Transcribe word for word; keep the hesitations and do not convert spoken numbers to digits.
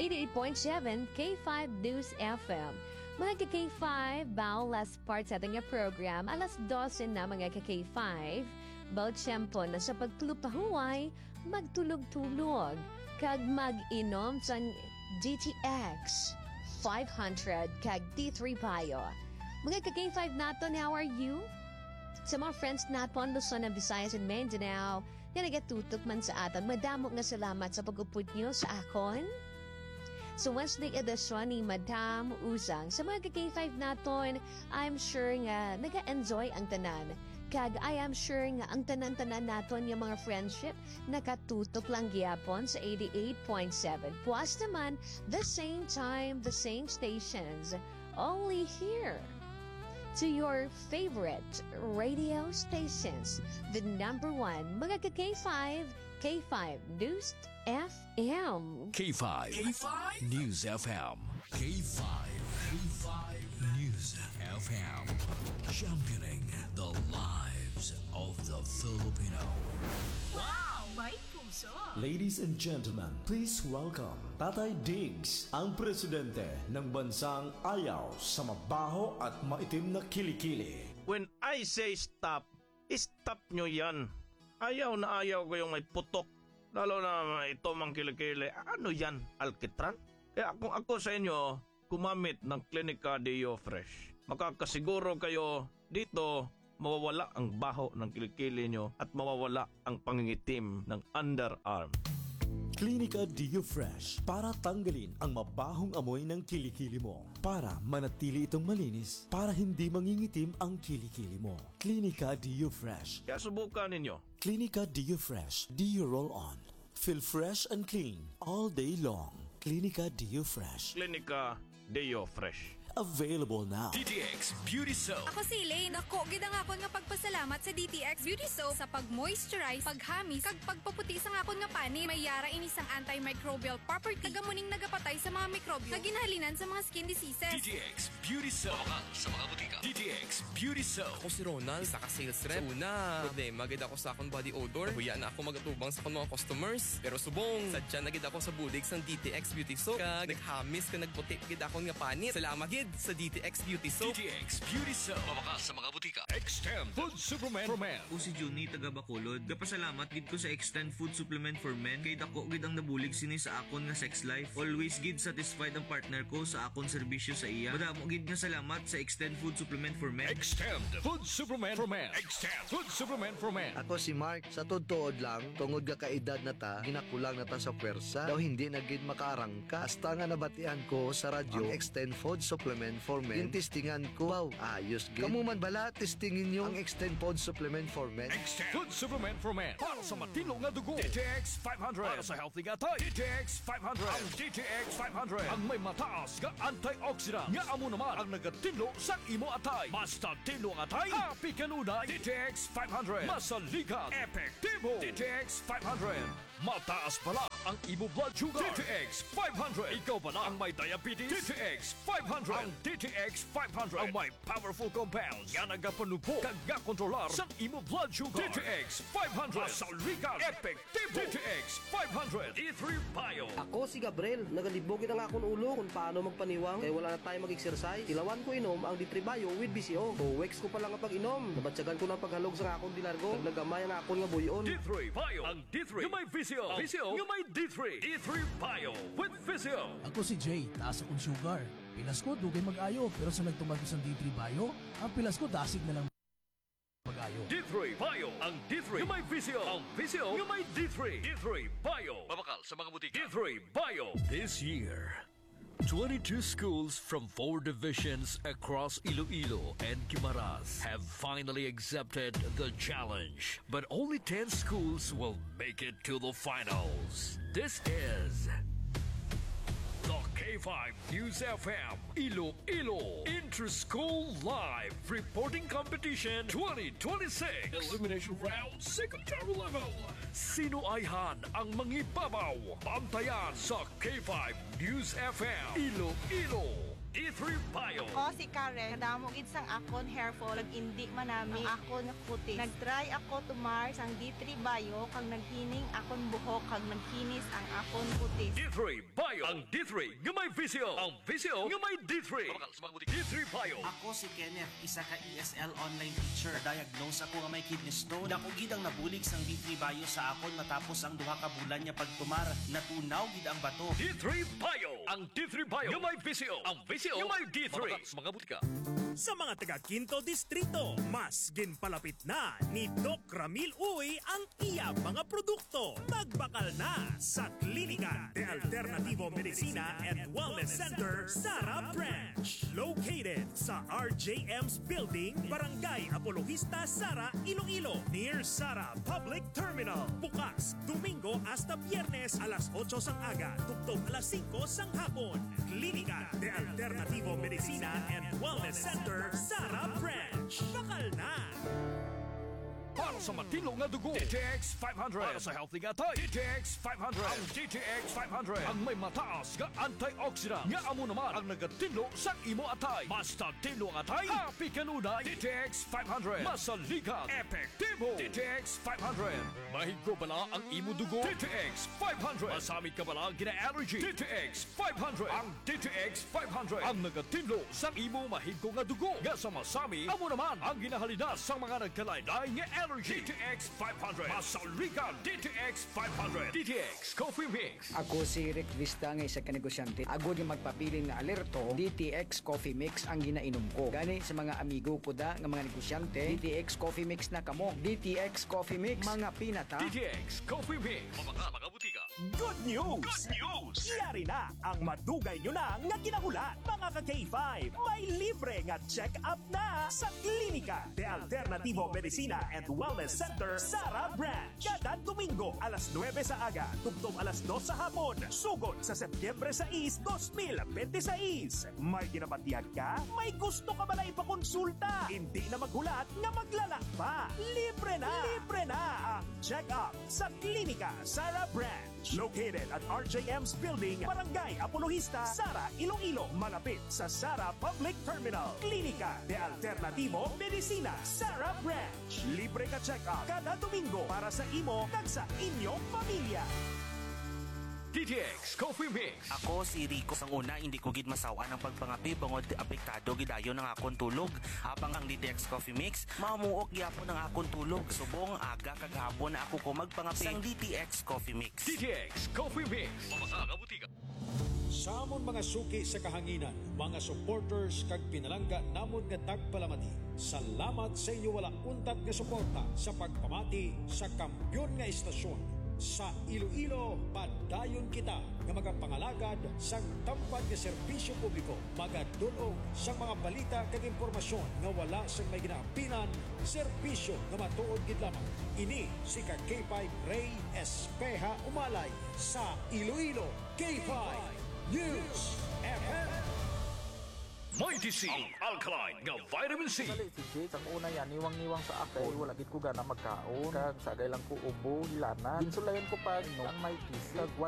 eighty-eight point seven K five News F M. Mga ka-K five, bao last part sa ating program, alas twelve na mga ka-K five, bao tiyempo na sa pagtulog pahuway, magtulog-tulog, kag mag-inom sa D T X five hundred kag D three Payo. Mga ka-K five naton, how are you? Sa mga friends naton, Luzon, Visayas, and Mindanao, na nagatutok man sa aton, madamo nga salamat sa pag-upod nyo sa akon. Sa Wednesday edisyon ni Madam Uzang, sa mga ka-K five naton, I'm sure nga nag-enjoy ang tanan. Kag I am sure nga ang tanan-tanan naton yung mga friendship nakatutok lang gyapon sa eighty-eight point seven. Plus naman, the same time, the same stations, only here to your favorite radio stations. The number one, mga ka-K five, K five News F M. K five, K five News F M. K five, K five News F M. Championing the lives of the Filipino. Wow! May puso! Ladies and gentlemen, please welcome Tatay Diggs, ang presidente ng bansang ayaw sa mabaho at maitim na kilikili. When I say stop, stop nyo yan. Ayaw na ayaw ko yung may putok. Lalo na ito mang kilikili. Ano yan? Alkitran? Kaya kung ako sa inyo, gumamit ng Clinica Deo Fresh. Makakasiguro kayo dito mawawala ang baho ng kilikili nyo at mawawala ang pangingitim ng underarm. Clinica Deo Fresh para tanggalin ang mabahong amoy ng kilikili mo. Para manatili itong malinis, para hindi mangingitim ang kilikili mo. Clinica Deo Fresh. Kaya subukan ninyo. Clinica Deo Fresh Deo Roll-On. Feel fresh and clean all day long. Clinica Deo Fresh. Clinica Deo Fresh. Available now. D T X Beauty Soap. Ako si Elaine. Ako, gida nga ako nga pagpasalamat sa D T X Beauty Soap sa pag-moisturize, paghamis, kag pagpaputi sa nga ako nga pani. May yara in isang antimicrobial property. Tagamuning nagapatay sa mga mikrobyo na ginahalinan sa mga skin diseases. D T X Beauty Soap. Mabakal sa mga butika. D T X Beauty Soap. Ako si Ronald, isa ka sales rep. Sa una, problema gid ako sa akong body odor. Huya na ako magatubang sa akong mga customers. Pero subong, sadya na gid ako sa bulig sang D T X Beauty Soap. Kag naghamis ka nagputi gid ako nga panit. Salamat gid sa D T X Beauty Soap. D T X Beauty Soap. Mabakal sa mga butika. Extend Food Supplement for Men. Ako si Juni taga Bacolod. Kapasalamat gid ko sa Extend Food Supplement for Men kay dako gid ang nabulig sini sa akon nga sex life. Always gid satisfied ang partner ko sa akon serbisyo sa iya. Madamo gid nga salamat sa Extend Food Supplement for Men. Extend Food Supplement for Men. Extend Food Supplement for Men. Ako si Mark, sa todtood lang, tungod ka kaedad na ta, ginakulang na ta sa pwersa, daw hindi na gid makaarangka. Hasta nga nabatian ko sa radyo, ang Extend Food Supplement for Men. Yung testingan ko, wow, ayos gid. Kamu man bala, testingin nyo ang Extend Food Supplement for Men. Extend Food Supplement for Men. Para sa matino nga dugo. D T X five hundred. Para sa healthy nga tay. D T X five hundred. Ang D T X five hundred. Ang may mataas nga antioxidant. Nga amo naman ang nagatinlo sa imo atay. Basta tinlo ang atay, happy kanunay. D T X five hundred. Masalikan. Epektibo. D T X five hundred. Mataas pala ang imo blood sugar. D T X five hundred. Ikaw pala ang may diabetes. D T X five hundred. Ang D T X five hundred ang may powerful compounds nga nagapanubo kag nga kontrolar sa imo blood sugar. D T X five hundred. Masalikan. Epektibo. D T X five hundred. D three Bio. Ako si Gabriel. Nagalibog na nga akong ulo kung paano magpaniwang kaya wala na tayo mag-exercise. Tilawan ko inom ang D three Bio with B C O. So, weeks ko pa lang ang pag-inom. Nabatsagan ko ng paghalog sa akong dilargo. Naglagamay ang akong nga buyon. D three Bio. Ang D three yung may V C O. V C O yung may D three. D three Bio with V C O. Ako si Jay, taas akong sugar. Pilas ko, dugay mag-ayo. Pero sa nagtumagos ng D three Bio, ang pilas ko dasig na lang mag-ayo. D three Bio. Ang D three yung may V C O. Ang V C O yung may D three. D three Bio. Mabakal sa mga butika. D three Bio. This year, twenty-two schools from four divisions across Iloilo and Guimaras have finally accepted the challenge. But only ten schools will make it to the finals. This is the K five News F M Iloilo Inter-School Live Reporting Competition twenty twenty-six Elimination Round Secondary Level. Sino ayhan ang mangibabaw? Bantayan sa K five News F M Iloilo. D three Bio. Ako si Karen, kadamo gid sang akon hair fall, ag indi manami ang akon kutis. Nagtry ako tumar sang D three Bio, kag naghining akon buhok, kag nagkinis ang akon kutis. D three Bio. Ang D three nga may visio. Ang visio nga may D three. D three Bio. Ako si Kenneth, isa ka E S L online teacher. Diagnose ako nga may kidney stone. Dako gid ang nabulig sang D three Bio sa akon matapos ang duha ka bulan niya pagtumar. Natunaw gid ang bato. D three Bio. Ang D three Bio nga may visio. Ang visio nga may D three. Mga butika. Sa mga taga Quinto Distrito, mas ginpalapit na ni Doc Ramil Uy ang iya mga produkto. Magbakal na sa Klinika de Alternativo Medicina and Wellness Center, Sara Branch. Located sa R J M's Building, Barangay Apologista, Sara, Iloilo. Near Sara Public Terminal. Bukas, Domingo hasta Biyernes alas otso sang aga, tugtog alas singko sang hapon. Klinika de Alternativo Medicina and Wellness Center, Sara Branch. Bakal na! Para sa matino nga dugo, D T X five hundred. Para sa healthy nga tayo, D T X five hundred. Ang D T X five hundred ang may mataas nga antioxidant. Nga amo naman ang nagatinlo sa imo atay. Basta tinlo ang atay, happy kanunay. D T X five hundred. Masaligan, epektibo. D T X five hundred. Mahigo bala ang imo dugo. D T X five hundred. Masamit ka bala gina-allergy. D T X five hundred. Ang D T X five hundred ang nagatinlo sa imo mahigo nga dugo. Nga sa masami, amo naman ang ginahalina sa mga nagkalaylay nga allergy. D T X five hundred. Masaligan D T X five hundred. D T X Coffee Mix. Ako si Rick Vista nga isa ka negosyante. Ako di magpapiling na alerto, D T X Coffee Mix ang ginainom ko. Gani sa mga amigo ko da nga mga negosyante, D T X Coffee Mix na kamo. D T X Coffee Mix, mga pinata. D T X Coffee Mix. Mga mga butika. Good news! Good news! Yari na ang madugay nyo na nga kinahulan. Mga ka-K five, may libre nga check-up na sa Klinika de Alternativo Medicina and Wellness Center, Sara Branch. Kada Domingo, alas nuwebe sa aga, tugtog alas dos sa hapon. Sugod sa Setyembre sais, twenty twenty-six. May ginabatiyag ka? May gusto ka ba na ipakonsulta? Hindi na maghulat nga maglalak pa. Libre na! Libre na ang check-up sa Klinika Sara Branch. Located at R J M's Building, Barangay Apologista, Sara, Iloilo. Malapit sa Sara Public Terminal. Klinika de Alternativo Medicina, Sara Branch. Libre ka check-up kada Domingo para sa imo kag sa inyong pamilya. D T X Coffee Mix. Ako si Rico. Sang una, hindi ko gid masawa ng pagpangapi bangod apektado gidayon ng akong tulog. Habang ang D T X Coffee Mix, mamuok gyapon ng akong tulog. Subong aga kag hapon na ako ko magpangapi sang D T X Coffee Mix. D T X Coffee Mix. Mga butika. Sa amon mga suki sa kahanginan, mga supporters kag pinalangga namon nga tagpalamati. Salamat sa inyo wala untat nga suporta sa pagpamati sa kampyon nga istasyon. Sa Iloilo, padayon kita nga magapangalagad sang tampad nga serbisyo publiko, magadulog sa mga balita kag impormasyon nga wala sang may ginaapinan, serbisyo nga matuod gid lamang. Ini si ka K five Ray Espeja Umalay sa Iloilo K five News F M. Mighty C, alkaline nga vitamin C. Dali si Jake, ang una yan, niwang-niwang sa ako. Wala gid ko gana magkaon. Kag sagay lang ko ubo, hilana. Ginsulayan ko pag no, ang Mighty C.